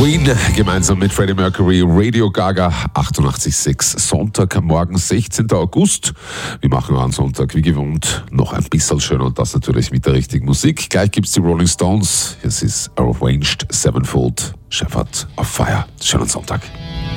Queen gemeinsam mit Freddie Mercury, Radio Gaga 88.6, Sonntagmorgen, 16. August. Wir machen an Sonntag wie gewohnt noch ein bisschen schöner und das natürlich mit der richtigen Musik. Gleich gibt's die Rolling Stones. Es ist Arranged Sevenfold, Shepherd of Fire. Schönen Sonntag.